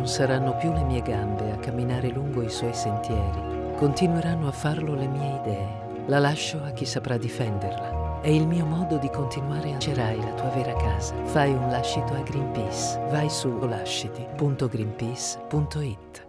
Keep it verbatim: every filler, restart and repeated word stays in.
non saranno più le mie gambe a camminare lungo i suoi sentieri. Continueranno a farlo le mie idee. La lascio a chi saprà difenderla. È il mio modo di continuare a cerai la tua vera casa. Fai un lascito a Greenpeace. Vai su lasciti punto greenpeace punto it.